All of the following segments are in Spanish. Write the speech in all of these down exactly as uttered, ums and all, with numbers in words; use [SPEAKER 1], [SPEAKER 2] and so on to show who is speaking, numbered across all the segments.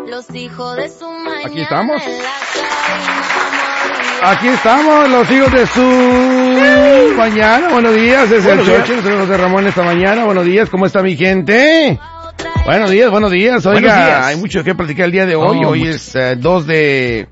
[SPEAKER 1] Los hijos de su mañana.
[SPEAKER 2] Aquí estamos. Aquí estamos, los hijos de su mañana. Buenos días, es el Choche, nosotros José Ramón esta mañana. Buenos días, ¿cómo está mi gente? Buenos días, buenos días. Oiga, buenos días. Hay mucho que platicar el día de hoy. Oh, hoy mucho. es uh, dos de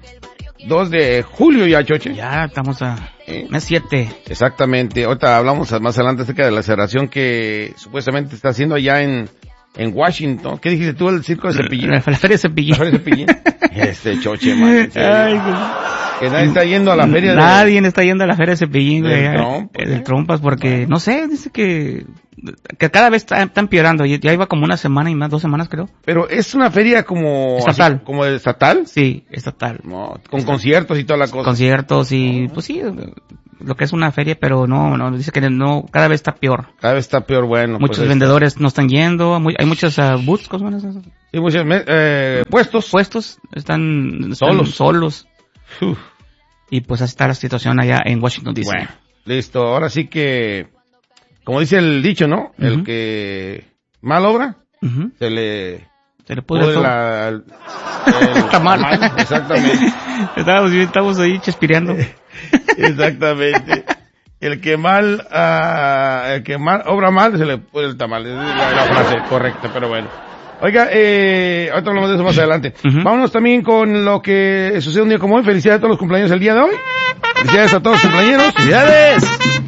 [SPEAKER 2] julio ya, Choche.
[SPEAKER 3] Ya estamos a ¿Eh? mes siete.
[SPEAKER 2] Exactamente. Ahorita hablamos más adelante acerca de la celebración que supuestamente está haciendo allá en en Washington. ¿Qué dijiste tú? El circo de Cepillín.
[SPEAKER 3] La, la feria de Cepillín.
[SPEAKER 2] La feria de Cepillín. Este Choche, man. Ay, que nadie está yendo a la feria de...
[SPEAKER 3] Nadie está yendo a la feria de Cepillín, güey.
[SPEAKER 2] Del Trump.
[SPEAKER 3] Del Trumpas, porque, bueno. no sé, dice que... que cada vez está, está empeorando. Ya iba como una semana y más, dos semanas creo.
[SPEAKER 2] Pero es una feria como...
[SPEAKER 3] Estatal.
[SPEAKER 2] Así, ¿como estatal?
[SPEAKER 3] Sí, estatal.
[SPEAKER 2] No, con estatal. Conciertos y toda la cosa.
[SPEAKER 3] Conciertos y, pues sí, lo que es una feria, pero no, no, dice que no, cada vez está peor.
[SPEAKER 2] Cada vez está peor, bueno.
[SPEAKER 3] Muchos
[SPEAKER 2] pues
[SPEAKER 3] vendedores está. no están yendo, muy, hay muchos uh, booths, ¿cómo se llama?
[SPEAKER 2] Sí, muchos, eh, puestos.
[SPEAKER 3] Puestos, están, están
[SPEAKER 2] solos.
[SPEAKER 3] solos.
[SPEAKER 2] Uf.
[SPEAKER 3] Y pues así está la situación allá en Washington, D C.
[SPEAKER 2] Bueno, listo, ahora sí que, como dice el dicho, ¿no? Uh-huh. El que mal obra, uh-huh. se le...
[SPEAKER 3] Se le pudre todo.
[SPEAKER 2] La, el, el tamal. tamal. Exactamente.
[SPEAKER 3] Estábamos, estábamos ahí chespireando.
[SPEAKER 2] Exactamente. El que mal, uh, el que mal, obra mal, se le pudre el tamal. Es la, la frase correcta, pero bueno. Oiga, eh, ahorita hablamos de eso más adelante. Uh-huh. Vámonos también con lo que sucede un día como hoy. Felicidades a todos los cumpleaños el día de hoy. Felicidades a todos los cumpleaños. ¡Felicidades!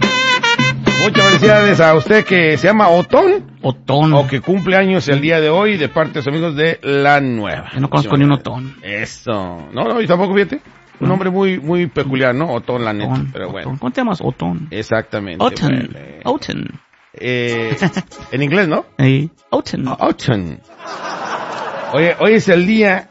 [SPEAKER 2] Muchas felicidades a usted que se llama Otón.
[SPEAKER 3] Otón.
[SPEAKER 2] O que cumple años el día de hoy de parte de sus amigos de La Nueva.
[SPEAKER 3] Yo no conozco ni un Otón.
[SPEAKER 2] Eso. No, no, y tampoco, fíjate. Un uh-huh. nombre muy, muy peculiar, ¿no? Otón, la neta.
[SPEAKER 3] Otón,
[SPEAKER 2] pero bueno.
[SPEAKER 3] Otón. ¿Cómo te llamas? Otón.
[SPEAKER 2] Exactamente.
[SPEAKER 3] Otón.
[SPEAKER 2] Bueno, eh.
[SPEAKER 3] Otón.
[SPEAKER 2] Eh, en inglés, ¿no?
[SPEAKER 3] Sí. Otón.
[SPEAKER 2] Otón. Oye, hoy es el día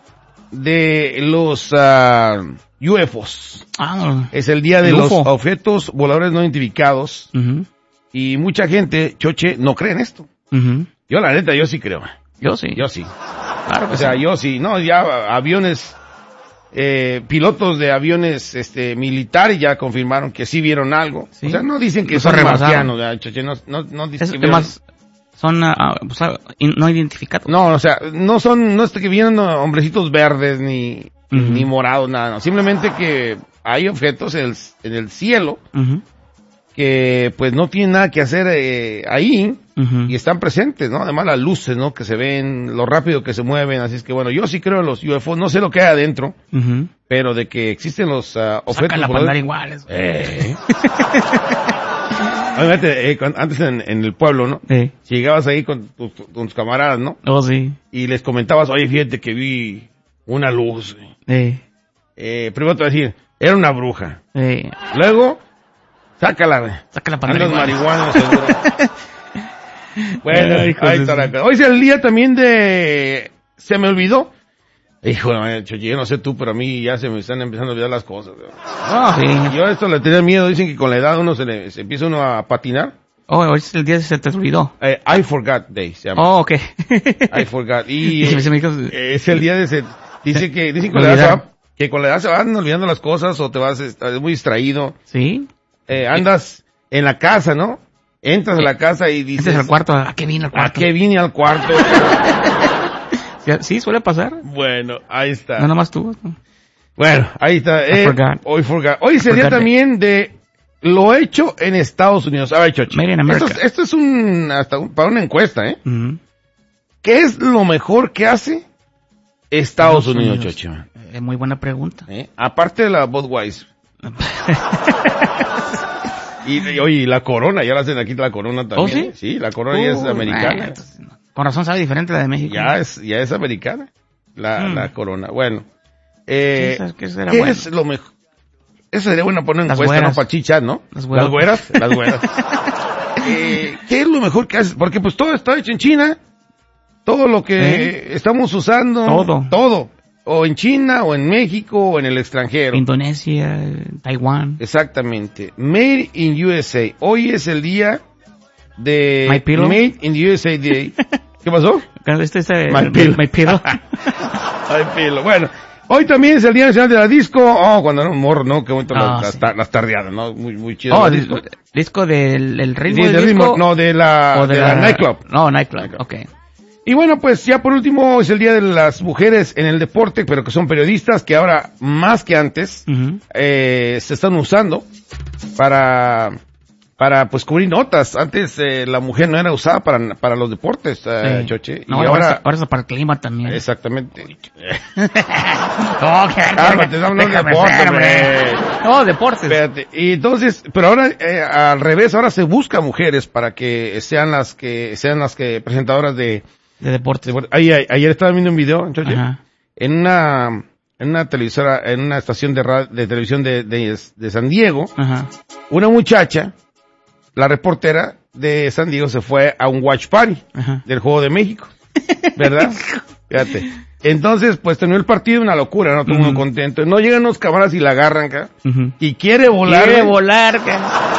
[SPEAKER 2] de los uh, U F Os.
[SPEAKER 3] Ah,
[SPEAKER 2] es el día de los objetos voladores no identificados. Uh-huh. Y mucha gente, Choche, no cree en esto.
[SPEAKER 3] Uh-huh.
[SPEAKER 2] Yo, la neta, yo sí creo.
[SPEAKER 3] Yo sí.
[SPEAKER 2] Yo sí.
[SPEAKER 3] Claro que
[SPEAKER 2] o sea,
[SPEAKER 3] sí.
[SPEAKER 2] yo sí. No, ya aviones, eh, pilotos de aviones este militares ya confirmaron que sí vieron algo. ¿Sí? O sea, no dicen que Los son marcianos, ya, Choche. No, no, no dicen
[SPEAKER 3] es
[SPEAKER 2] que vieron...
[SPEAKER 3] más, son uh, o sea, in, no identificados.
[SPEAKER 2] No, o sea, no son, no es que vienen hombrecitos verdes ni, uh-huh. ni morados, nada, no. Simplemente que hay objetos en el, en el cielo uh-huh. que pues no tienen nada que hacer eh, ahí uh-huh. y están presentes, ¿no? Además las luces, ¿no? Que se ven, lo rápido que se mueven, así es que bueno, yo sí creo en los U F Os, no sé lo que hay adentro, uh-huh. pero de que existen los uh, objetos...
[SPEAKER 3] Sacan la pandar iguales.
[SPEAKER 2] Eh. Fíjate, eh, antes en, en el pueblo, ¿no?
[SPEAKER 3] Sí.
[SPEAKER 2] Si llegabas ahí con tus, tus camaradas, ¿no?
[SPEAKER 3] Oh, sí.
[SPEAKER 2] Y les comentabas, oye, fíjate que vi una luz.
[SPEAKER 3] Sí.
[SPEAKER 2] Eh, primero te voy a decir, era una bruja.
[SPEAKER 3] Sí.
[SPEAKER 2] Luego, sácala.
[SPEAKER 3] Sácala para
[SPEAKER 2] los marihuanos, seguro. Bueno,
[SPEAKER 3] Ay,
[SPEAKER 2] ahí está la cosa. Hoy es el día también de... Se me olvidó. Hijo, yo no sé tú, pero a mí ya se me están empezando a olvidar las cosas.
[SPEAKER 3] Ah, sí.
[SPEAKER 2] Yo a esto le tenía miedo, dicen que con la edad uno se le se empieza uno a patinar.
[SPEAKER 3] Oh, hoy es el día de se te olvidó.
[SPEAKER 2] Eh, I Forgot Day se llama.
[SPEAKER 3] Oh, okay.
[SPEAKER 2] I Forgot. Y eh, eh, es el día de se dice que dicen que con la edad se va, que con la edad se van olvidando las cosas o te vas estás muy distraído.
[SPEAKER 3] Sí.
[SPEAKER 2] Eh, andas en la casa, ¿no? Entras a la casa y dices...
[SPEAKER 3] Entras al cuarto, ¿a qué vine al cuarto?
[SPEAKER 2] ¿A qué vine al cuarto?
[SPEAKER 3] Sí, suele pasar.
[SPEAKER 2] Bueno, ahí está.
[SPEAKER 3] No, nomás tú.
[SPEAKER 2] Bueno, ahí está. Eh,
[SPEAKER 3] forgot.
[SPEAKER 2] Hoy forgot. Hoy sería
[SPEAKER 3] forgot
[SPEAKER 2] también de lo hecho en Estados Unidos. A ver, Chochi.
[SPEAKER 3] Made in America.
[SPEAKER 2] Esto es, esto es un, hasta un, para una encuesta, ¿eh?
[SPEAKER 3] Uh-huh.
[SPEAKER 2] ¿Qué es lo mejor que hace Estados, Estados Unidos, Unidos, Chochi?
[SPEAKER 3] Es eh, muy buena pregunta.
[SPEAKER 2] ¿Eh? Aparte de la Budweiser. y, y, oye, la Corona, ya la hacen aquí la Corona también.
[SPEAKER 3] ¿Oh, sí?
[SPEAKER 2] ¿eh? Sí, la Corona uh, ya es americana.
[SPEAKER 3] Eh, entonces, no. Con razón sabe diferente la de México.
[SPEAKER 2] Ya es, ya es americana, la, mm. la Corona. Bueno, eh,
[SPEAKER 3] ¿qué, ¿qué, será
[SPEAKER 2] ¿qué
[SPEAKER 3] bueno?
[SPEAKER 2] es lo mejor? Eso sería bueno poner en
[SPEAKER 3] Las
[SPEAKER 2] encuesta,
[SPEAKER 3] güeras.
[SPEAKER 2] ¿no? Para chichar, ¿no?
[SPEAKER 3] Las güeras.
[SPEAKER 2] Las güeras, las güeras. eh, ¿Qué es lo mejor que haces? Porque pues todo está hecho en China. Todo lo que ¿Eh? estamos usando.
[SPEAKER 3] Todo.
[SPEAKER 2] Todo. O en China, o en México, o en el extranjero.
[SPEAKER 3] Indonesia, Taiwán.
[SPEAKER 2] Exactamente. Made in U S A. Hoy es el día de...
[SPEAKER 3] My Pillow.
[SPEAKER 2] Made in U S A Day. ¿Qué pasó?
[SPEAKER 3] Este, este,
[SPEAKER 2] My Pillow.
[SPEAKER 3] My Pillow.
[SPEAKER 2] My Pillow. Bueno, hoy también es el Día Nacional de la Disco. Oh, cuando era un morro, ¿no? Qué bonito
[SPEAKER 3] oh,
[SPEAKER 2] las,
[SPEAKER 3] sí.
[SPEAKER 2] las, las tardeadas, ¿no? Muy, muy chido.
[SPEAKER 3] Oh, disco. disco del el ritmo
[SPEAKER 2] sí,
[SPEAKER 3] del
[SPEAKER 2] ritmo,
[SPEAKER 3] disco.
[SPEAKER 2] no, de la,
[SPEAKER 3] o de,
[SPEAKER 2] de
[SPEAKER 3] la,
[SPEAKER 2] la nightclub.
[SPEAKER 3] No, nightclub,
[SPEAKER 2] nightclub.
[SPEAKER 3] ok.
[SPEAKER 2] Y bueno, pues ya por último es el Día de las Mujeres en el Deporte, pero que son periodistas que ahora, más que antes, uh-huh. eh, se están usando para, para pues cubrir notas. Antes eh, la mujer no era usada para, para los deportes, eh, sí. Choche.
[SPEAKER 3] No, y ahora, ahora es para el clima también.
[SPEAKER 2] Exactamente.
[SPEAKER 3] no, que
[SPEAKER 2] Cálmate, no, no, deporte, hombre.
[SPEAKER 3] No, deportes.
[SPEAKER 2] Espérate. Y entonces, pero ahora eh, al revés, ahora se busca mujeres para que sean las que sean las que presentadoras de
[SPEAKER 3] de deportes.
[SPEAKER 2] De, ayer, ayer estaba viendo un video, Choche, en una en una televisora, en una estación de radio, de televisión de, de, de San Diego, Ajá. una muchacha, la reportera de San Diego se fue a un watch party Ajá. del Juego de México, ¿verdad? Fíjate. Entonces, pues terminó el partido, una locura, ¿no? Todo el uh-huh. mundo contento. No llegan unos cámaras y la agarran, acá, uh-huh. y quiere volar.
[SPEAKER 3] Quiere volar, acá.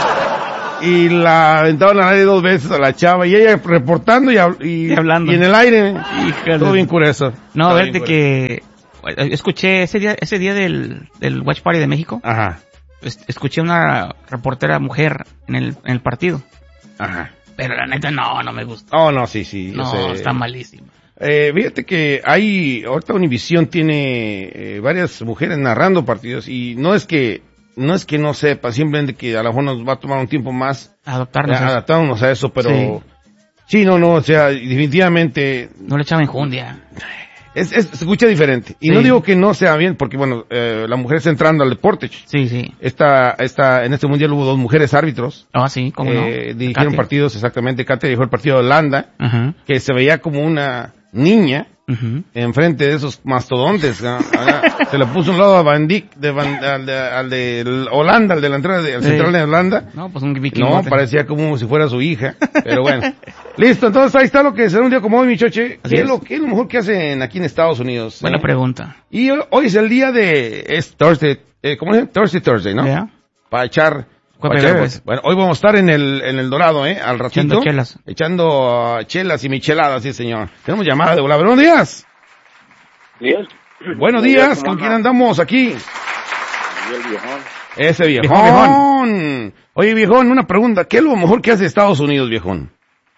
[SPEAKER 2] Y la aventaron al aire dos veces a la chava, y ella reportando y, y, y hablando. Y en el aire, Híjole. todo bien curioso.
[SPEAKER 3] No, verte que, escuché ese día, ese día del, del Watch Party de México.
[SPEAKER 2] Ajá.
[SPEAKER 3] Escuché una reportera mujer en el, en el partido.
[SPEAKER 2] Ajá.
[SPEAKER 3] Pero la neta no, no me gusta.
[SPEAKER 2] Oh, no, sí, sí.
[SPEAKER 3] No, sé. Está malísimo.
[SPEAKER 2] Eh, fíjate que hay, ahorita Univisión tiene eh, varias mujeres narrando partidos y no es que, no es que no sepa, simplemente que a lo mejor nos va a tomar un tiempo más
[SPEAKER 3] adaptarnos,
[SPEAKER 2] eh, a, adaptarnos a eso, pero sí. sí, no, no, o sea, definitivamente
[SPEAKER 3] no le echaba enjundia.
[SPEAKER 2] Es, es, se escucha diferente. Y sí. no digo que no sea bien, porque bueno, eh, la mujer está entrando al deporte.
[SPEAKER 3] Sí, sí.
[SPEAKER 2] Esta, esta, en este mundial hubo dos mujeres árbitros.
[SPEAKER 3] Ah, sí, cómo no.
[SPEAKER 2] Eh, dirigieron Katia. partidos, exactamente. Katia dirigió el partido de Holanda, uh-huh. que se veía como una niña, uh-huh. enfrente de esos mastodontes. ¿no? Se le puso un lado a Van Dijk, de Van, al, de, al de Holanda, al de la entrada, de, al sí. central de Holanda.
[SPEAKER 3] No, pues un vikingote.
[SPEAKER 2] No, parecía como si fuera su hija, pero bueno. Listo, entonces ahí está lo que será un día como hoy, mi Choche. ¿Qué es, lo, ¿Qué es lo mejor que hacen aquí en Estados Unidos?
[SPEAKER 3] Buena
[SPEAKER 2] ¿eh?
[SPEAKER 3] pregunta.
[SPEAKER 2] Y hoy es el día de, es Thursday, eh, ¿cómo se llama? Thursday, Thursday, ¿no?
[SPEAKER 3] Yeah.
[SPEAKER 2] Para echar, para echar bueno, hoy vamos a estar en el, en el Dorado, ¿eh? Al ratito.
[SPEAKER 3] Echando chelas.
[SPEAKER 2] Echando uh, chelas y micheladas, sí señor. Tenemos llamada de volar. Buenos días.
[SPEAKER 1] Días.
[SPEAKER 2] Buenos días, ¿con quién andamos aquí?
[SPEAKER 1] El viejón.
[SPEAKER 2] Ese viejón. Viejón, viejón. Oye, viejón, una pregunta. ¿Qué es lo mejor que hace Estados Unidos, viejón?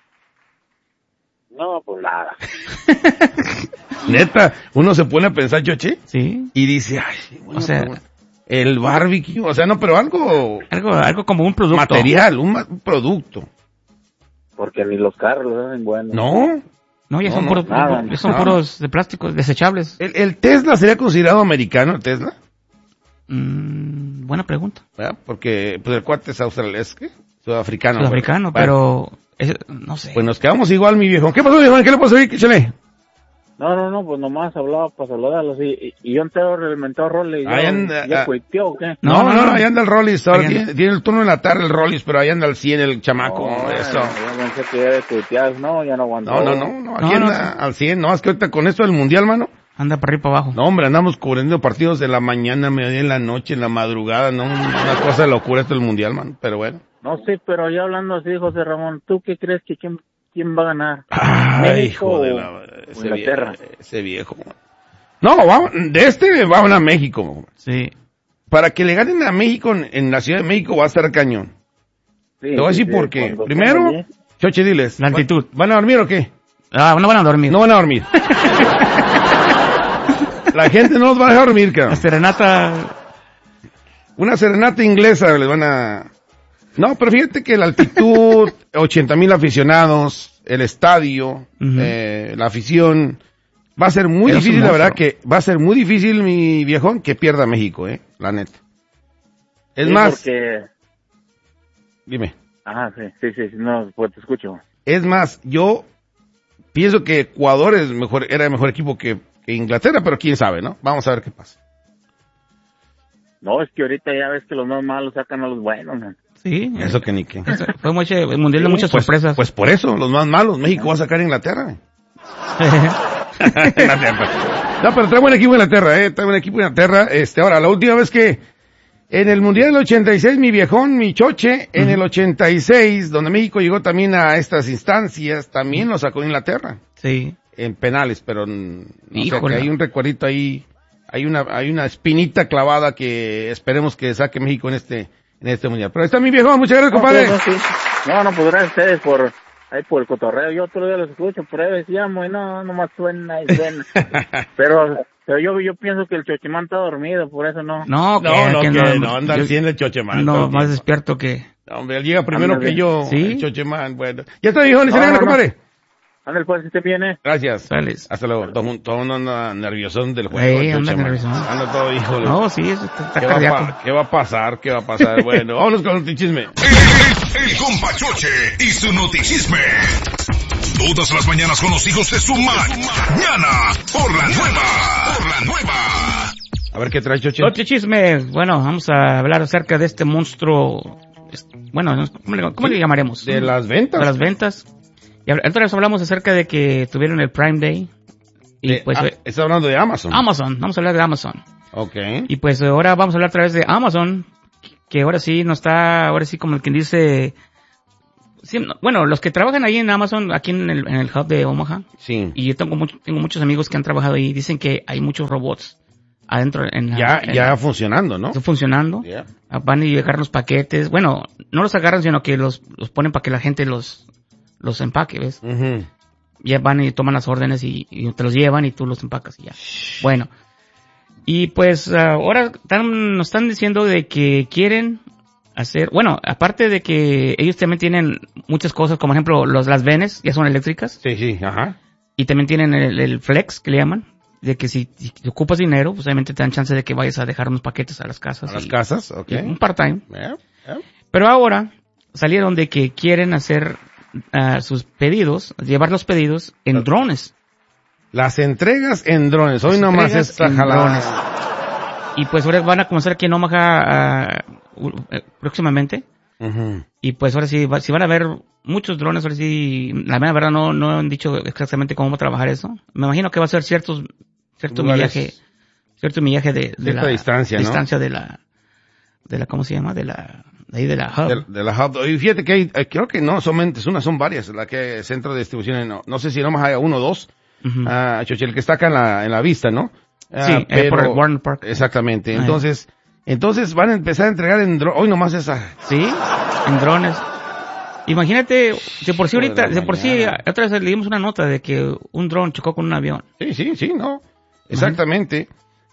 [SPEAKER 1] No, pues nada.
[SPEAKER 2] Neta, uno se pone a pensar, Choche,
[SPEAKER 3] sí,
[SPEAKER 2] y dice, ay, bueno,
[SPEAKER 3] o sea,
[SPEAKER 2] pues, el barbecue, o sea, no, pero algo,
[SPEAKER 3] algo, algo como un producto,
[SPEAKER 2] material, un, ma- un producto.
[SPEAKER 1] Porque ni los carros los hacen buenos.
[SPEAKER 2] No,
[SPEAKER 3] no, ya
[SPEAKER 2] no,
[SPEAKER 3] son,
[SPEAKER 2] no,
[SPEAKER 3] puros,
[SPEAKER 1] nada,
[SPEAKER 3] ya son
[SPEAKER 2] no.
[SPEAKER 3] puros de plástico, desechables.
[SPEAKER 2] ¿El, el Tesla sería considerado americano, el Tesla?
[SPEAKER 3] Mm, buena pregunta.
[SPEAKER 2] ¿Verdad? Porque, pues el cuate es australiano, ¿es qué? Sudafricano.
[SPEAKER 3] Sudafricano,
[SPEAKER 2] bueno.
[SPEAKER 3] pero, es, no sé.
[SPEAKER 2] Pues nos quedamos igual, mi viejo. ¿Qué pasó, viejo? ¿Qué le pasó ahí? Échale.
[SPEAKER 1] No, no, no, pues nomás hablaba para saludarlos y, y, y yo entero el mentor Rollis.
[SPEAKER 2] Ahí anda,
[SPEAKER 1] ¿Ya
[SPEAKER 2] ah,
[SPEAKER 1] cuiteó o qué?
[SPEAKER 2] No, no, no,
[SPEAKER 3] no,
[SPEAKER 2] ahí anda el Rollis. Ahora
[SPEAKER 3] Ahí
[SPEAKER 2] tiene, tiene el turno en la tarde el Rollis, pero ahí anda al cien el chamaco.
[SPEAKER 1] No,
[SPEAKER 2] eso.
[SPEAKER 1] Yo pensé que ya de cuitear, no, ya no aguantó.
[SPEAKER 2] No, no, no, no, aquí
[SPEAKER 3] No, no,
[SPEAKER 2] anda al cien. No, es que ahorita con esto del mundial, mano.
[SPEAKER 3] Anda para arriba para abajo.
[SPEAKER 2] No, hombre, andamos cubriendo partidos de la mañana, mediodía, en la noche, en la madrugada, no, una cosa de locura esto del mundial, mano. Pero bueno.
[SPEAKER 1] No sé, pero ya hablando así, José Ramón, ¿tú qué crees que quién, quién va a ganar?
[SPEAKER 2] Ay,
[SPEAKER 1] ¿México
[SPEAKER 2] hijo de
[SPEAKER 1] o-
[SPEAKER 2] la,
[SPEAKER 1] o
[SPEAKER 2] ese
[SPEAKER 1] Inglaterra?
[SPEAKER 2] viejo, ese viejo. No, vamos, de este va a ganar México.
[SPEAKER 3] Sí.
[SPEAKER 2] Para que le ganen a México en, en la Ciudad de México va a estar cañón.
[SPEAKER 1] Sí,
[SPEAKER 2] Te voy a decir
[SPEAKER 1] sí,
[SPEAKER 2] por
[SPEAKER 1] sí,
[SPEAKER 2] qué.
[SPEAKER 1] cuando
[SPEAKER 2] Primero,
[SPEAKER 1] estén allí.
[SPEAKER 2] Choche, diles.
[SPEAKER 3] La altitud.
[SPEAKER 2] ¿Van a dormir o qué?
[SPEAKER 3] Ah, no van a dormir.
[SPEAKER 2] No van a dormir. La gente no los va a dejar dormir,
[SPEAKER 3] La
[SPEAKER 2] cabrón.
[SPEAKER 3] serenata,
[SPEAKER 2] Una serenata inglesa les van a... No, pero fíjate que la altitud, ochenta mil aficionados, el estadio,
[SPEAKER 3] Ujú.
[SPEAKER 2] eh, la afición, va a ser muy
[SPEAKER 3] Eres un
[SPEAKER 2] difícil, la verdad
[SPEAKER 3] monstruo.
[SPEAKER 2] que va a ser muy difícil, mi viejón, que pierda México, eh, la neta. Es
[SPEAKER 1] Sí,
[SPEAKER 2] más,
[SPEAKER 1] Porque...
[SPEAKER 2] dime,
[SPEAKER 1] Ajá, sí, sí, sí, sí, no, pues te escucho.
[SPEAKER 2] es más, yo pienso que Ecuador es mejor, era el mejor equipo que, que Inglaterra, pero quién sabe, ¿no? Vamos a ver qué pasa.
[SPEAKER 1] No, es que ahorita ya ves que los más malos sacan a los buenos, man.
[SPEAKER 3] sí.
[SPEAKER 2] Eso que ni qué.
[SPEAKER 3] Eso fue mucho, el mundial de
[SPEAKER 1] Sí,
[SPEAKER 3] muchas
[SPEAKER 2] Pues,
[SPEAKER 3] sorpresas.
[SPEAKER 2] pues por eso, los más malos, México va a sacar a Inglaterra. No, pero trae buen equipo Inglaterra, eh, trae buen equipo Inglaterra. Este, ahora, la última vez que en el Mundial del ochenta y seis, mi viejón, mi choche, en
[SPEAKER 3] Ujú.
[SPEAKER 2] el ochenta y seis, donde México llegó también a estas instancias, también lo sacó Inglaterra,
[SPEAKER 3] sí.
[SPEAKER 2] en penales, pero mm, no sé,
[SPEAKER 3] Híjole.
[SPEAKER 2] que hay un recuerdito ahí, hay una, hay una espinita clavada que esperemos que saque México en este, en este Mundial. Pero ahí está mi viejón, muchas gracias,
[SPEAKER 1] No,
[SPEAKER 2] compadre.
[SPEAKER 1] pues, no, sí. no, no, pues gracias a ustedes por, ahí por el cotorreo, yo otro día los escucho, por ahí decíamos, y no, nomás suena y suena. pero, pero yo, yo pienso que el Chochemán está dormido, por eso no.
[SPEAKER 3] No, que,
[SPEAKER 2] no, no,
[SPEAKER 3] que
[SPEAKER 2] que
[SPEAKER 3] no,
[SPEAKER 2] no, anda al cien el Chochemán.
[SPEAKER 3] No, más despierto que...
[SPEAKER 2] Hombre, él llega primero
[SPEAKER 1] Ándale.
[SPEAKER 2] que yo,
[SPEAKER 3] ¿Sí?
[SPEAKER 2] el Chochemán, bueno. Ya está, hijo, ni se
[SPEAKER 1] No,
[SPEAKER 2] le
[SPEAKER 1] no,
[SPEAKER 2] compadre.
[SPEAKER 1] Ándale, pues, si te viene.
[SPEAKER 2] Gracias.
[SPEAKER 3] Sales.
[SPEAKER 2] Hasta luego. Todo, todo mundo anda nerviosón del juego.
[SPEAKER 3] Ey,
[SPEAKER 2] el
[SPEAKER 3] anda
[SPEAKER 2] Chochemán.
[SPEAKER 3] nerviosón.
[SPEAKER 2] Anda todo, hijo.
[SPEAKER 3] No, sí, eso está, está
[SPEAKER 2] ¿Qué va, a
[SPEAKER 3] cardíaco.
[SPEAKER 2] pa- ¿Qué va a pasar? ¿Qué va a pasar? Bueno, vámonos con el chisme.
[SPEAKER 4] El, el compa Choche y su notichisme. Todas las mañanas con los hijos de su mañana. Por la nueva. Por la nueva.
[SPEAKER 2] A ver qué trae, Choche.
[SPEAKER 3] Otro chisme. Bueno, vamos a hablar acerca de este monstruo. Bueno, ¿cómo le, cómo le llamaremos?
[SPEAKER 2] De las ventas.
[SPEAKER 3] De las ventas. Y ahora- otra vez hablamos acerca de que tuvieron el Prime Day. Y
[SPEAKER 2] De-
[SPEAKER 3] pues,
[SPEAKER 2] ah,
[SPEAKER 3] eh,
[SPEAKER 2] está hablando de Amazon.
[SPEAKER 3] Amazon. Vamos a hablar de Amazon.
[SPEAKER 2] Ok.
[SPEAKER 3] Y pues ahora vamos a hablar otra vez de Amazon. Que ahora sí no está, ahora sí como el quien dice... Sí, no, bueno, los que trabajan ahí en Amazon, aquí en el, en el hub de Omaha.
[SPEAKER 2] Sí.
[SPEAKER 3] Y yo tengo, mucho, tengo muchos amigos que han trabajado ahí. Dicen que hay muchos robots adentro. En la,
[SPEAKER 2] Ya,
[SPEAKER 3] en
[SPEAKER 2] ya
[SPEAKER 3] la-
[SPEAKER 2] funcionando, ¿no?
[SPEAKER 3] está funcionando.
[SPEAKER 2] Ya.
[SPEAKER 3] Ah, van a llegar los paquetes. Bueno, no los agarran, sino que los, los ponen para que la gente los, los empaque, ¿ves?
[SPEAKER 2] Ujú.
[SPEAKER 3] Ya van y toman las órdenes y, y te los llevan y tú los empacas y ya. Bueno. Y pues ah, ahora están, nos están diciendo de que quieren hacer, bueno, aparte de que ellos también tienen muchas cosas, como ejemplo los, las venes, ya son eléctricas.
[SPEAKER 2] Sí, sí, ajá.
[SPEAKER 3] Y también tienen el, el flex, que le llaman. De que si, si ocupas dinero, pues obviamente te dan chance de que vayas a dejar unos paquetes a las casas.
[SPEAKER 2] A las
[SPEAKER 3] y-
[SPEAKER 2] casas, ok.
[SPEAKER 3] y un part-time.
[SPEAKER 2] Ya, ya.
[SPEAKER 3] Pero ahora salieron de que quieren hacer ah, sus pedidos, llevar los pedidos en drones.
[SPEAKER 2] Las entregas en drones. Hoy
[SPEAKER 3] Las
[SPEAKER 2] nomás
[SPEAKER 3] entregas
[SPEAKER 2] esta
[SPEAKER 3] en
[SPEAKER 2] jalada.
[SPEAKER 3] drones. Y pues ahora van a comenzar aquí en Omaha ah, u- eh, próximamente.
[SPEAKER 2] Ujú.
[SPEAKER 3] Y pues ahora sí, va- si van a ver muchos drones, ahora sí, la mera verdad no, no han dicho exactamente cómo va a trabajar eso. Me imagino que va a ser ciertos, cierto
[SPEAKER 2] Lugares.
[SPEAKER 3] millaje, cierto millaje de, de
[SPEAKER 2] Cierta
[SPEAKER 3] la
[SPEAKER 2] distancia, ¿no?
[SPEAKER 3] distancia de la, de la, ¿cómo se llama? De la, de ahí de la hub.
[SPEAKER 2] De, de la hub. Y fíjate que hay, eh, creo que no solamente es una, son varias, la que centro de distribución, no, no sé si nomás hay uno o dos,
[SPEAKER 3] Ujú.
[SPEAKER 2] ah, Choche, el que está acá en la, en la vista, ¿no? Ah,
[SPEAKER 3] Sí, eh, por el Warner Park.
[SPEAKER 2] Exactamente.
[SPEAKER 3] Ah,
[SPEAKER 2] Entonces, entonces van a empezar a entregar en drones, hoy nomás esa.
[SPEAKER 3] Sí, en drones. Imagínate, de por sí
[SPEAKER 2] Hijo de
[SPEAKER 3] ahorita,
[SPEAKER 2] la
[SPEAKER 3] de por sí,
[SPEAKER 2] mañana.
[SPEAKER 3] otra vez leímos una nota de que un dron chocó con un avión.
[SPEAKER 2] Sí, sí, sí, no. Exactamente.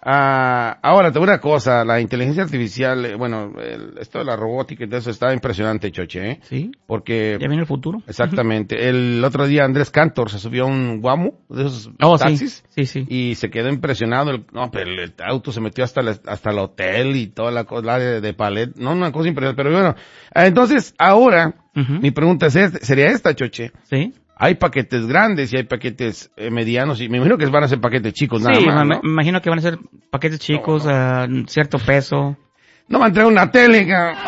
[SPEAKER 2] Ah, ahora, te voy a una cosa, la inteligencia artificial, eh, bueno, el- esto de la robótica y todo eso está impresionante, Choche, ¿eh?
[SPEAKER 3] Sí,
[SPEAKER 2] Porque,
[SPEAKER 3] ya viene el futuro.
[SPEAKER 2] exactamente, el otro día Andrés Cantor se subió a un Guamu, de esos
[SPEAKER 3] Oh, sí,
[SPEAKER 2] taxis,
[SPEAKER 3] sí, sí.
[SPEAKER 2] y se quedó impresionado, el- no, pero el, auto se metió hasta el, hasta el hotel y toda la cosa de, de palet, no, una cosa impresionante, pero bueno, ah, entonces, ahora,
[SPEAKER 3] Ujú.
[SPEAKER 2] mi pregunta es esta- sería esta, Choche.
[SPEAKER 3] Sí,
[SPEAKER 2] Hay paquetes grandes y hay paquetes eh, medianos y me imagino que van a ser paquetes chicos nada
[SPEAKER 3] sí,
[SPEAKER 2] más,
[SPEAKER 3] me,
[SPEAKER 2] ¿no?
[SPEAKER 3] me imagino que van a ser paquetes chicos, a cierto peso.
[SPEAKER 2] No van a traer una tele, cabrón.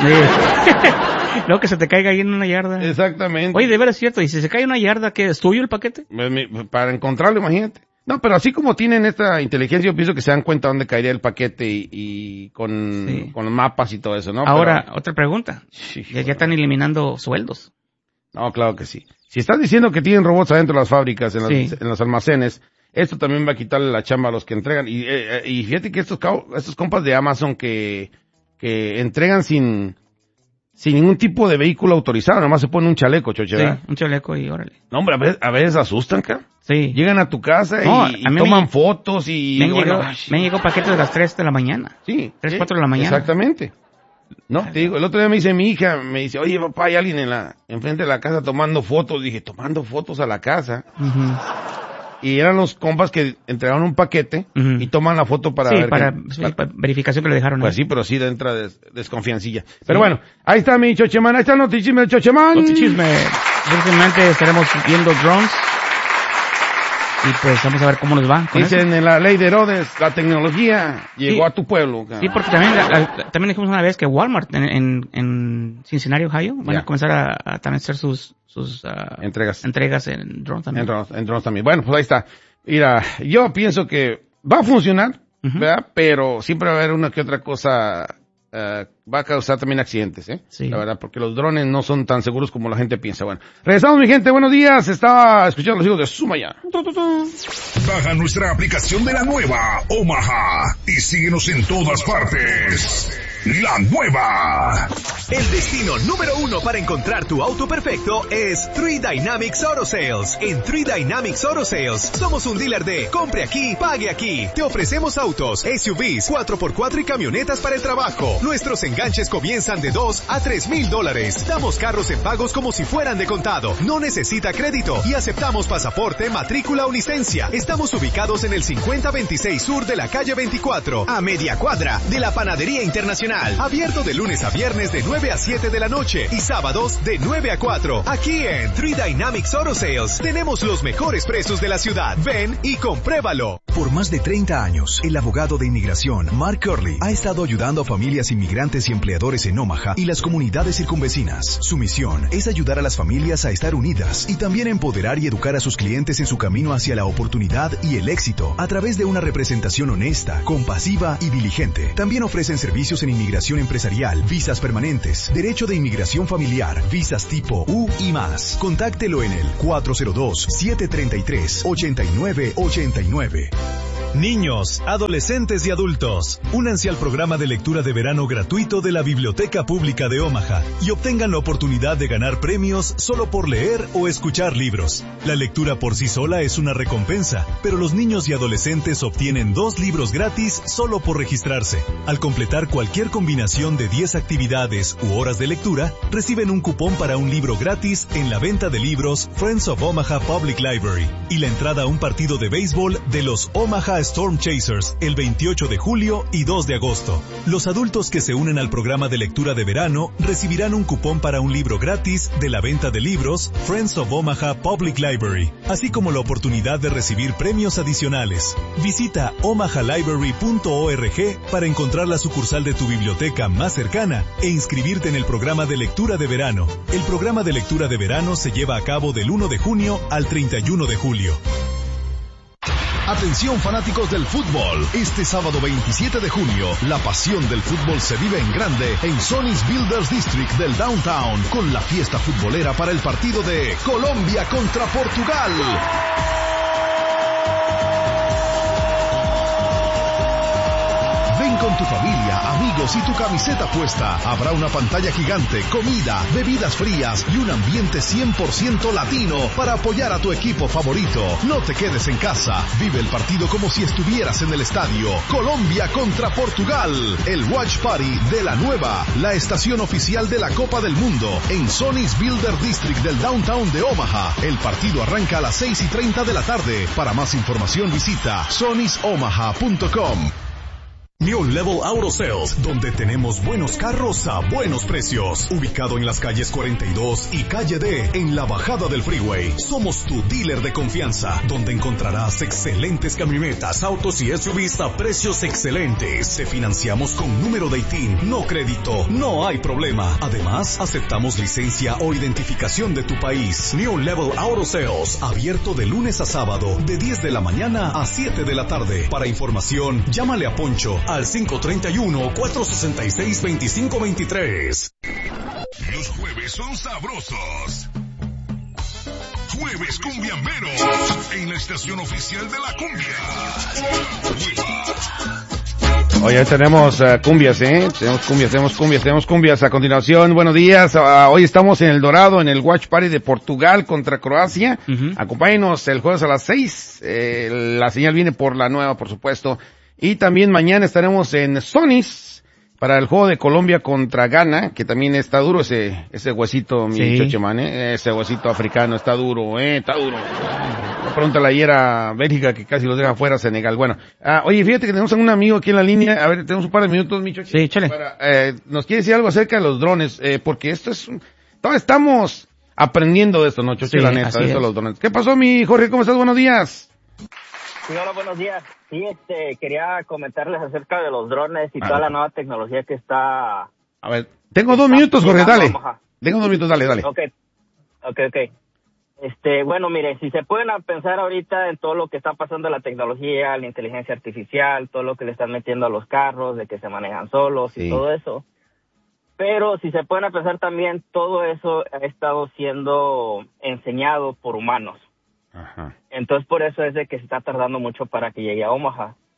[SPEAKER 3] Sí. Luego que se te caiga ahí en una yarda.
[SPEAKER 2] Exactamente.
[SPEAKER 3] Oye, de veras es cierto, y si se cae una yarda, ¿qué? ¿Es tuyo el paquete?
[SPEAKER 2] Me- me- Para encontrarlo, imagínate. No, pero así como tienen esta inteligencia, yo pienso que se dan cuenta dónde caería el paquete y, y con,
[SPEAKER 3] Sí.
[SPEAKER 2] con los mapas y todo eso, ¿no?
[SPEAKER 3] Ahora,
[SPEAKER 2] Pero-
[SPEAKER 3] otra pregunta.
[SPEAKER 2] Sí,
[SPEAKER 3] Ya, ya están eliminando sueldos.
[SPEAKER 2] no, claro que sí. Si estás diciendo que tienen robots adentro de las fábricas, en, las-
[SPEAKER 3] Sí.
[SPEAKER 2] en los almacenes, esto también va a quitarle la chamba a los que entregan. Y, eh, eh, y fíjate que estos, cabo- estos compas de Amazon que, que entregan sin, sin ningún tipo de vehículo autorizado, nomás se pone un chaleco, choche,
[SPEAKER 3] Sí,
[SPEAKER 2] ¿verdad?
[SPEAKER 3] un chaleco y órale.
[SPEAKER 2] No, hombre, a veces, a veces asustan, cara.
[SPEAKER 3] Sí.
[SPEAKER 2] Llegan a tu casa
[SPEAKER 3] No,
[SPEAKER 2] y, y
[SPEAKER 3] a mí me-
[SPEAKER 2] toman fotos y...
[SPEAKER 3] Me han,
[SPEAKER 2] bueno,
[SPEAKER 3] llegado,
[SPEAKER 2] ay,
[SPEAKER 3] me han llegado paquetes de las tres de la mañana.
[SPEAKER 2] sí.
[SPEAKER 3] tres,
[SPEAKER 2] sí,
[SPEAKER 3] cuatro de la mañana.
[SPEAKER 2] Exactamente. No, te digo, el otro día me dice mi hija, me dice, oye papá, hay alguien en la, enfrente de la casa tomando fotos. Dije, tomando fotos a la casa.
[SPEAKER 3] Ujú.
[SPEAKER 2] Y eran los compas que entregaron un paquete
[SPEAKER 3] Ujú.
[SPEAKER 2] y toman la foto para
[SPEAKER 3] sí,
[SPEAKER 2] ver.
[SPEAKER 3] para,
[SPEAKER 2] que-
[SPEAKER 3] sí, para verificación que le dejaron.
[SPEAKER 2] Pues
[SPEAKER 3] ahí.
[SPEAKER 2] sí, pero sí entra des- desconfiancilla. Pero bueno, ahí está mi Chochemán, ahí está el notichisme del Chochemán.
[SPEAKER 3] Otro chisme. Próximamente estaremos viendo drones. Y pues vamos a ver cómo nos va. con eso.
[SPEAKER 2] Dicen en la ley de Herodes, la tecnología llegó
[SPEAKER 3] Sí.
[SPEAKER 2] a tu pueblo.
[SPEAKER 3] Sí, porque también, la- la- también dijimos una vez que Walmart en, en, en Cincinnati, Ohio, van
[SPEAKER 2] Ya.
[SPEAKER 3] a comenzar a, a también hacer sus, sus ah,
[SPEAKER 2] Entregas.
[SPEAKER 3] entregas en drones también.
[SPEAKER 2] En drones, en drones también. Bueno, pues ahí está. Mira, yo pienso que va a funcionar,
[SPEAKER 3] Ujú.
[SPEAKER 2] ¿verdad? Pero siempre va a haber una que otra cosa, eh, va a causar también accidentes, ¿eh?
[SPEAKER 3] Sí.
[SPEAKER 2] La verdad, porque los drones no son tan seguros como la gente piensa. Bueno, regresamos mi gente, buenos días. Estaba escuchando a los hijos de Sumaya.
[SPEAKER 4] Baja nuestra aplicación de la nueva Omaha y síguenos en todas partes. La Nueva.
[SPEAKER 5] El destino número uno para encontrar tu auto perfecto es Three Dynamics Auto Sales. En Three Dynamics Auto Sales somos un dealer de compre aquí, pague aquí. Te ofrecemos autos, S U Vs, cuatro por cuatro y camionetas para el trabajo. Nuestros enganches comienzan de dos a tres mil dólares. Damos carros en pagos como si fueran de contado. No necesita crédito y aceptamos pasaporte, matrícula o licencia. Estamos ubicados en el cincuenta veintiséis Sur de la calle veinticuatro, a media cuadra de la Panadería Internacional. Abierto de lunes a viernes de nueve a siete de la noche y sábados de nueve a cuatro. Aquí en Three Dynamics Auto Sales tenemos los mejores precios de la ciudad. Ven y compruébalo.
[SPEAKER 6] Por más de treinta años, el abogado de inmigración, Mark Curley, ha estado ayudando a familias inmigrantes y empleadores en Omaha y las comunidades circunvecinas. Su misión es ayudar a las familias a estar unidas y también empoderar y educar a sus clientes en su camino hacia la oportunidad y el éxito a través de una representación honesta, compasiva y diligente. También ofrecen servicios en inmigración empresarial, visas permanentes, derecho de inmigración familiar, visas tipo U y más. Contáctelo en el cuatro cero dos, siete tres tres, ocho nueve ocho nueve.
[SPEAKER 5] Niños, adolescentes y adultos, únanse al programa de lectura de verano gratuito de la Biblioteca Pública de Omaha y obtengan la oportunidad de ganar premios solo por leer o escuchar libros. La lectura por sí sola es una recompensa, pero los niños y adolescentes obtienen dos libros gratis solo por registrarse. Al completar cualquier combinación de diez actividades u horas de lectura, reciben un cupón para un libro gratis en la venta de libros Friends of Omaha Public Library y la entrada a un partido de béisbol de los Omaha Storm Chasers el veintiocho de julio y dos de agosto. Los adultos que se unen al programa de lectura de verano recibirán un cupón para un libro gratis de la venta de libros Friends of Omaha Public Library, así como la oportunidad de recibir premios adicionales. Visita omaha library punto org para encontrar la sucursal de tu biblioteca más cercana e inscribirte en el programa de lectura de verano. El programa de lectura de verano se lleva a cabo del uno de junio al treinta y uno de julio.
[SPEAKER 4] Atención fanáticos del fútbol, este sábado veintisiete de junio, la pasión del fútbol se vive en grande en Sonny's Builders District del Downtown, con la fiesta futbolera para el partido de Colombia contra Portugal. Ven con tu familia, amigos y tu camiseta puesta. Habrá una pantalla gigante, comida, bebidas frías y un ambiente cien por ciento latino para apoyar a tu equipo favorito. No te quedes en casa. Vive el partido como si estuvieras en el estadio. Colombia contra Portugal. El Watch Party de La Nueva, la estación oficial de la Copa del Mundo en Sonny's Builder District del Downtown de Omaha. El partido arranca a las seis y treinta de la tarde. Para más información visita sonnys omaha punto com.
[SPEAKER 5] New Level Auto Sales, donde tenemos buenos carros a buenos precios. Ubicado en las calles cuarenta y dos y calle D, en la bajada del freeway. Somos tu dealer de confianza, donde encontrarás excelentes camionetas, autos y S U Vs a precios excelentes. Te financiamos con número de I T I N, no crédito, no hay problema. Además, aceptamos licencia o identificación de tu país. New Level Auto Sales, abierto de lunes a sábado, de diez de la mañana a siete de la tarde. Para información, llámale a Poncho al cinco tres uno, cuatro seis seis, dos cinco dos tres.
[SPEAKER 4] Los jueves son sabrosos. Jueves cumbiamberos en la estación oficial de la cumbia.
[SPEAKER 2] Hoy tenemos uh, cumbias, ¿eh? Tenemos cumbias, tenemos cumbias, tenemos cumbias. A continuación, buenos días. Uh, hoy estamos en El Dorado, en el Watch Party de Portugal contra Croacia. Uh-huh. Acompáñenos el jueves a las seis. Eh, la señal viene por La Nueva, por supuesto. Y también mañana estaremos en Sonny's para el juego de Colombia contra Ghana, que también está duro ese ese huesito, mi sí. Chocheman, ¿eh? Ese huesito africano está duro, eh, está duro. Pregúntale ayer a Bélgica que casi los deja fuera Senegal. Bueno, ah, oye, fíjate que tenemos a un amigo aquí en la línea. A ver, tenemos un par de minutos, mi Choche.
[SPEAKER 3] Sí, échale.
[SPEAKER 2] Para, eh, nos quiere decir algo acerca de los drones, eh, porque esto es, todavía estamos aprendiendo de esto, ¿no, Choche? Sí, la neta, de esto de los drones. ¿Qué pasó, mi Jorge? ¿Cómo estás? Buenos días.
[SPEAKER 1] Sí, hola, buenos días. Sí, este, quería comentarles acerca de los drones y a toda ver. la nueva tecnología que está...
[SPEAKER 2] A ver, tengo dos minutos, Jorge, dale. Tengo dos minutos, dale, dale.
[SPEAKER 1] Ok, ok, ok. Este, bueno, mire, si se pueden pensar ahorita en todo lo que está pasando en la tecnología, la inteligencia artificial, todo lo que le están metiendo a los carros, de que se manejan solos sí. y todo eso. Pero si se pueden pensar también, todo eso ha estado siendo enseñado por humanos. Ajá. Entonces por eso es de que se está tardando mucho para que llegue a Omaha.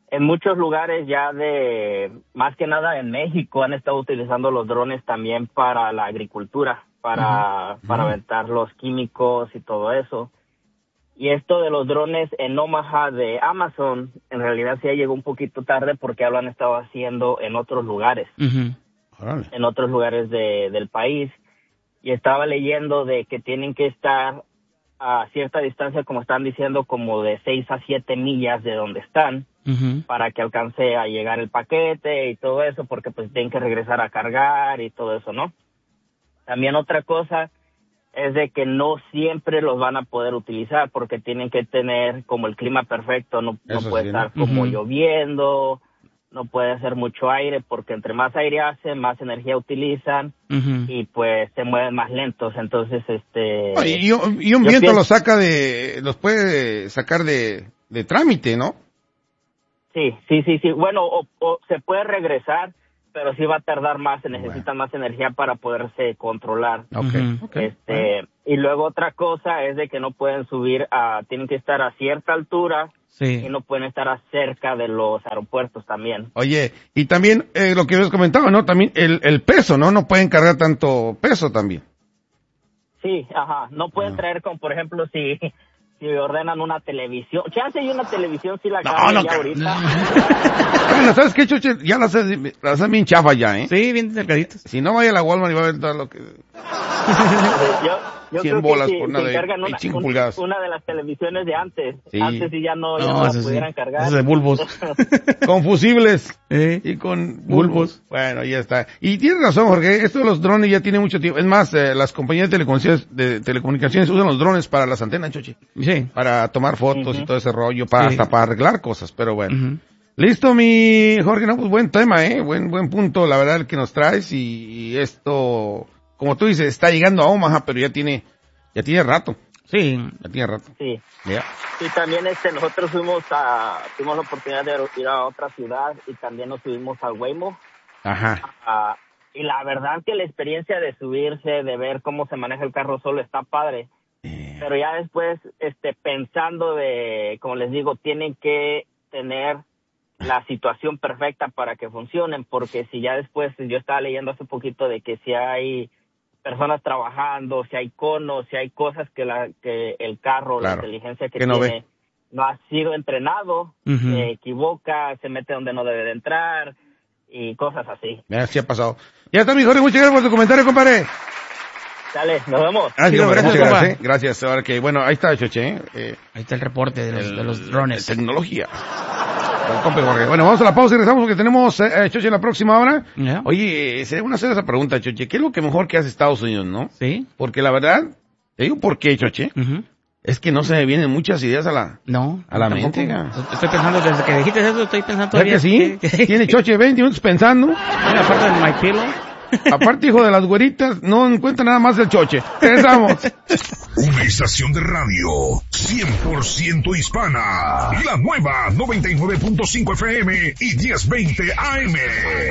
[SPEAKER 1] en muchos lugares ya de, más que nada en México, han estado utilizando los drones también para la agricultura, para, uh-huh. para aventar los químicos y todo eso. Y esto de los drones en Omaha de Amazon, en realidad sí llegó un poquito tarde porque ya lo han estado haciendo en otros lugares,
[SPEAKER 3] uh-huh.
[SPEAKER 1] en otros lugares de, del país. Y estaba leyendo de que tienen que estar a cierta distancia, como están diciendo, como de seis a siete millas de donde están, uh-huh. para que alcance a llegar el paquete y todo eso, porque pues tienen que regresar a cargar y todo eso, ¿no? También otra cosa es de que no siempre los van a poder utilizar porque tienen que tener como el clima perfecto, no, no puede sí, estar ¿no? como uh-huh. lloviendo, no puede hacer mucho aire porque entre más aire hace, más energía utilizan uh-huh. y pues se mueven más lentos, entonces este...
[SPEAKER 2] Oh, y, un, y un viento pienso, los saca de, los puede sacar de, de trámite, ¿no?
[SPEAKER 1] Sí, sí, sí, sí, bueno, o, o se puede regresar, pero sí va a tardar más, se necesita bueno. más energía para poderse controlar.
[SPEAKER 2] Okay, okay.
[SPEAKER 1] Este, bueno. Y luego otra cosa es de que no pueden subir a, tienen que estar a cierta altura
[SPEAKER 3] sí.
[SPEAKER 1] y no pueden estar a cerca de los aeropuertos también.
[SPEAKER 2] Oye, y también eh, lo que habías comentado, ¿no? También el, el peso, ¿no? No pueden cargar tanto peso también.
[SPEAKER 1] Sí, ajá, no pueden ah. traer como, por ejemplo, si... si ordenan una televisión, chance y una televisión si la cargan no, no, ya ahorita.
[SPEAKER 2] Bueno, ¿sabes qué, Choche? Ya las hacen bien chafas ya, ¿eh?
[SPEAKER 3] Sí, bien delgaditas.
[SPEAKER 2] Si no vaya a la Walmart y va a ver todo lo que...
[SPEAKER 1] yo, yo
[SPEAKER 2] cien
[SPEAKER 1] creo
[SPEAKER 2] bolas
[SPEAKER 1] que si,
[SPEAKER 2] por una de veinticinco
[SPEAKER 1] un,
[SPEAKER 2] pulgadas.
[SPEAKER 1] Una de las televisiones de antes.
[SPEAKER 2] Sí.
[SPEAKER 1] Antes sí ya no, ya
[SPEAKER 3] no,
[SPEAKER 1] no la
[SPEAKER 3] sí.
[SPEAKER 1] pudieran cargar.
[SPEAKER 3] Eso de bulbos.
[SPEAKER 2] Con fusibles.
[SPEAKER 3] ¿Eh?
[SPEAKER 2] Y con
[SPEAKER 3] bulbos.
[SPEAKER 2] Bueno, ya está. Y tienes razón, Jorge. Esto de los drones ya tiene mucho tiempo. Es más, eh, las compañías de telecomunicaciones, de telecomunicaciones usan los drones para las antenas, Choche.
[SPEAKER 3] Sí.
[SPEAKER 2] Para tomar fotos uh-huh. y todo ese rollo, para, sí. hasta para arreglar cosas, pero bueno.
[SPEAKER 3] Uh-huh.
[SPEAKER 2] Listo, mi Jorge, no, pues buen tema, eh, buen, buen punto, la verdad, el que nos traes, y, y esto, como tú dices, está llegando a Omaha, pero ya tiene, ya tiene rato.
[SPEAKER 3] Sí.
[SPEAKER 2] Ya tiene rato.
[SPEAKER 1] Sí.
[SPEAKER 2] Yeah.
[SPEAKER 1] Y también este, nosotros fuimos a, tuvimos la oportunidad de ir a otra ciudad y también nos subimos a Waymo.
[SPEAKER 2] Ajá.
[SPEAKER 1] A, y la verdad que la experiencia de subirse, de ver cómo se maneja el carro solo está padre. Yeah. Pero ya después, este, pensando de, como les digo, tienen que tener la situación perfecta para que funcionen, porque si ya después, yo estaba leyendo hace poquito de que si hay personas trabajando, si hay conos, si hay cosas que la que el carro, claro. la inteligencia que, que no tiene, ve. no ha sido entrenado, uh-huh. se equivoca, se mete donde no debe de entrar y cosas así.
[SPEAKER 2] Ya, sí ha pasado. Ya está, mi Jorge, muchas gracias por tu comentario, compadre.
[SPEAKER 1] Dale, nos vemos.
[SPEAKER 2] Ah, sí, no, gracias, muchas gracias, ¿eh? Gracias. Ahora que, bueno, ahí está, Choche, eh.
[SPEAKER 3] Ahí está el reporte de los, el, de los drones.
[SPEAKER 2] De tecnología. Bueno, vamos a la pausa y regresamos porque tenemos eh, Choche en la próxima hora. Yeah. Oye, sería una hacer esa pregunta, Choche. ¿Qué es lo que mejor que hace Estados Unidos, no?
[SPEAKER 3] Sí.
[SPEAKER 2] Porque la verdad, te digo por qué, Choche.
[SPEAKER 3] Uh-huh.
[SPEAKER 2] Es que no se me vienen muchas ideas a la,
[SPEAKER 3] no,
[SPEAKER 2] a la
[SPEAKER 3] tampoco.
[SPEAKER 2] mente.
[SPEAKER 3] Estoy pensando, desde que dijiste eso, estoy pensando todavía.
[SPEAKER 2] ¿Verdad que sí?
[SPEAKER 3] Que, que...
[SPEAKER 2] Tiene Choche veinte minutos pensando.
[SPEAKER 3] Mira, aparte de My Pillow.
[SPEAKER 2] Aparte, hijo de las güeritas, no encuentra nada más del Choche. Regresamos.
[SPEAKER 4] Una estación de radio cien por ciento hispana. La nueva noventa y nueve punto cinco F M y diez veinte A M.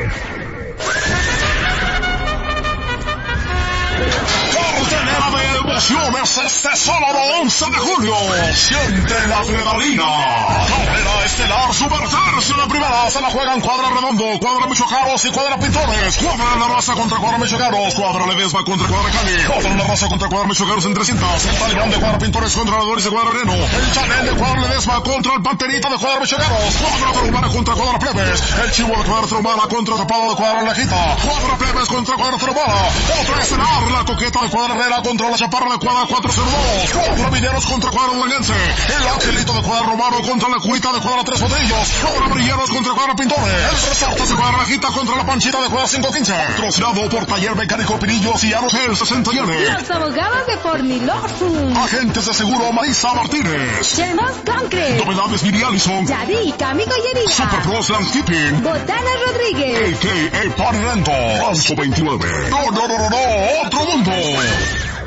[SPEAKER 4] Cartelera de emociones este sábado once de julio. Siente la adrenalina. Carrera estelar Super Tercio de primera. Se la juegan Cuadra Redondo, Cuadra Michoacaros y Cuadra Pintores. Cuadra La Raza contra Cuadra Michoacaros. Cuadra Ledesma contra Cuadra Cali. Cuadra La Raza contra Cuadra Michoacaros en trescientos. El Talibán de Cuadra Pintores contra la Doris de Cuadra Reno. El Chanel de Cuadra Ledesma contra el Panterita de Cuadra Michoacaros. Cuadra Tarumana contra Cuadra Plebes. El Chivo de Cuadra Tarumana contra Tapado de Cuadra Lejita. Cuadra Plebes contra Cuadra Tarumana. Otra estelar, la Coqueta de Cuadra Herrera contra la Chaparra de Cuadra cuatro cero dos. Cuadra Mineros contra Cuadra Urlanguense. El Angelito de Cuadra Romano contra la Curita de Cuadra Tres Botellos. Cuadra Brilleros contra Cuadra Pintores. El Resortes de Cuadra Lejita contra la Panchita de Cuadra cinco quince. Patrocinado por Taller Mecánico Pinillos y Aerogel sesenta y N.
[SPEAKER 7] Los abogados de Fornilosum.
[SPEAKER 4] Agentes de seguro Marisa Martínez.
[SPEAKER 7] Chemos Concrete.
[SPEAKER 4] Novedades Miri Allison.
[SPEAKER 7] Yadi, Cami Gollería.
[SPEAKER 4] Super Pros Landscaping.
[SPEAKER 7] Botana Rodríguez.
[SPEAKER 4] A K A Party Rental. Alzo veintinueve. No, no, no, no, no. Otro mundo.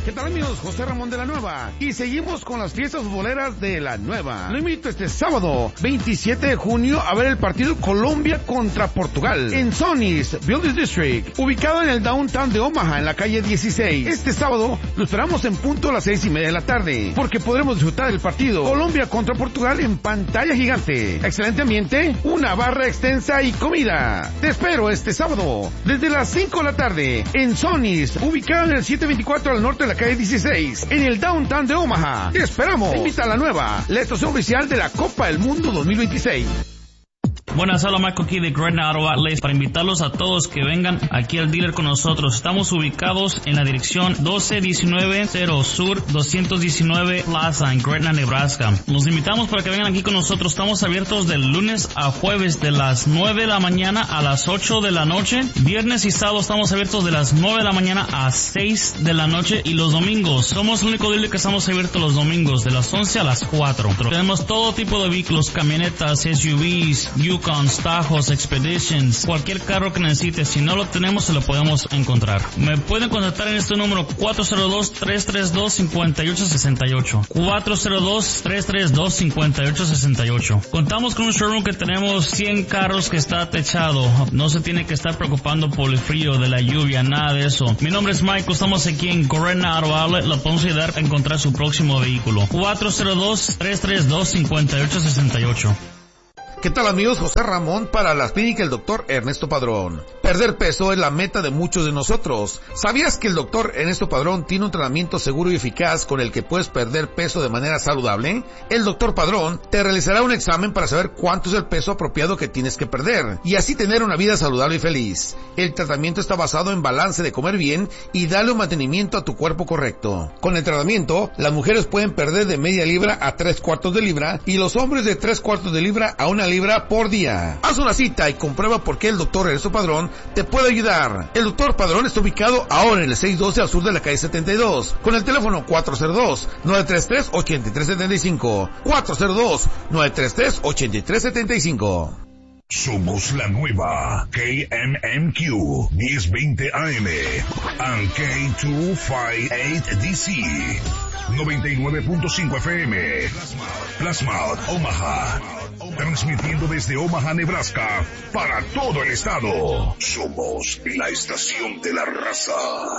[SPEAKER 2] ¿Qué tal, amigos? José Ramón de la Nueva. Y seguimos con las fiestas futboleras de la Nueva. Lo invito este sábado, veintisiete de junio, a ver el partido Colombia contra Portugal en Sonny's Builders District, ubicado en el downtown de Omaha, en la calle dieciséis. Este sábado lo esperamos en punto a las seis y media de la tarde, porque podremos disfrutar del partido Colombia contra Portugal en pantalla gigante. Excelente ambiente, una barra extensa y comida. Te espero este sábado, desde las cinco de la tarde, en Sonny's, ubicado en el setecientos veinticuatro al norte de la calle dieciséis, en el downtown de Omaha. Te esperamos. Te invita a la Nueva, la estación oficial de la Copa del Mundo dos mil veintiséis.
[SPEAKER 8] Buenas, hola, Marco aquí de Gretna Auto Outlets para invitarlos a todos que vengan aquí al dealer con nosotros. Estamos ubicados en la dirección doce diecinueve cero Sur doscientos diecinueve Plaza en Gretna, Nebraska. Los invitamos para que vengan aquí con nosotros. Estamos abiertos del lunes a jueves de las nueve de la mañana a las ocho de la noche. Viernes y sábado estamos abiertos de las nueve de la mañana a seis de la noche. Y los domingos, somos el único dealer que estamos abiertos los domingos de las once a las cuatro. Tenemos todo tipo de vehículos, camionetas, S U Vs, Yukon, Tajos, Expeditions, cualquier carro que necesites. Si no lo tenemos, se lo podemos encontrar. Me pueden contactar en este número cuatro cero dos, tres tres dos, cinco ocho seis ocho. cuatro cero dos, tres tres dos, cinco ocho seis ocho. Contamos con un showroom que tenemos cien carros que está techado. No se tiene que estar preocupando por el frío, de la lluvia, nada de eso. Mi nombre es Michael, estamos aquí en Gretna Auto Outlet. Lo podemos ayudar a encontrar su próximo vehículo. cuatro cero dos, tres tres dos, cinco ocho seis ocho.
[SPEAKER 2] ¿Qué tal, amigos? José Ramón para las clínicas del doctor Ernesto Padrón. Perder peso es la meta de muchos de nosotros. ¿Sabías que el doctor Ernesto Padrón tiene un tratamiento seguro y eficaz con el que puedes perder peso de manera saludable? El doctor Padrón te realizará un examen para saber cuánto es el peso apropiado que tienes que perder y así tener una vida saludable y feliz. El tratamiento está basado en balance de comer bien y darle un mantenimiento a tu cuerpo correcto. Con el tratamiento, las mujeres pueden perder de media libra a tres cuartos de libra y los hombres de tres cuartos de libra a una libra por día. Haz una cita y comprueba por qué el doctor Ernesto Padrón te puede ayudar. El doctor Padrón está ubicado ahora en el seiscientos doce al sur de la calle setenta y dos, con el teléfono cuatro cero dos, nueve tres tres, ocho tres siete cinco, cuatro cero dos, nueve tres tres, ocho tres siete cinco.
[SPEAKER 4] Somos la nueva K M M Q diez veinte A M and K doscientos cincuenta y ocho D C noventa y nueve punto cinco F M Plasmouth, Omaha, transmitiendo desde Omaha, Nebraska para todo el estado. Somos la estación de la raza.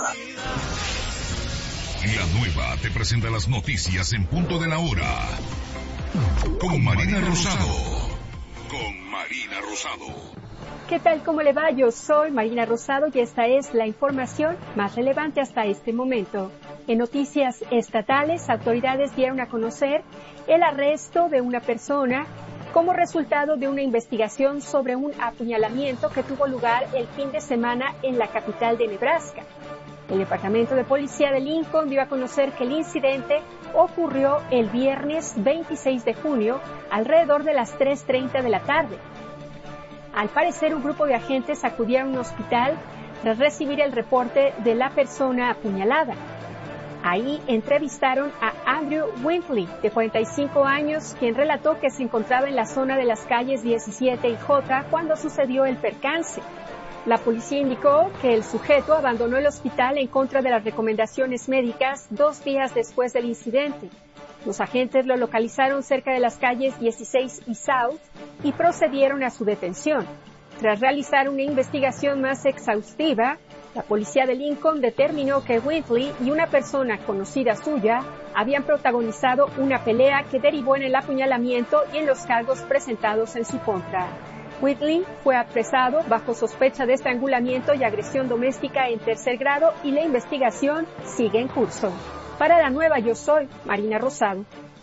[SPEAKER 4] La Nueva te presenta las noticias en punto de la hora con Marina Rosado. Con Marina Rosado.
[SPEAKER 9] ¿Qué tal? ¿Cómo le va? Yo soy Marina Rosado y esta es la información más relevante hasta este momento. En noticias estatales, autoridades dieron a conocer el arresto de una persona como resultado de una investigación sobre un apuñalamiento que tuvo lugar el fin de semana en la capital de Nebraska. El Departamento de Policía de Lincoln dio a conocer que el incidente ocurrió el viernes veintiséis de junio alrededor de las tres treinta de la tarde. Al parecer, un grupo de agentes acudieron a un hospital tras recibir el reporte de la persona apuñalada. Ahí entrevistaron a Andrew Winkley, de cuarenta y cinco años, quien relató que se encontraba en la zona de las calles diecisiete y J cuando sucedió el percance. La policía indicó que el sujeto abandonó el hospital en contra de las recomendaciones médicas dos días después del incidente. Los agentes lo localizaron cerca de las calles dieciséis y South y procedieron a su detención. Tras realizar una investigación más exhaustiva, la policía de Lincoln determinó que Winkley y una persona conocida suya habían protagonizado una pelea que derivó en el apuñalamiento y en los cargos presentados en su contra. Whitley fue apresado bajo sospecha de estrangulamiento y agresión doméstica en tercer grado y la investigación sigue en curso. Para La Nueva, yo soy Marina Rosado.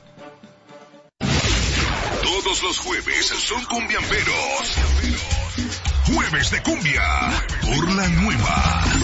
[SPEAKER 4] Todos los jueves son cumbiamberos. Jueves de cumbia por La Nueva.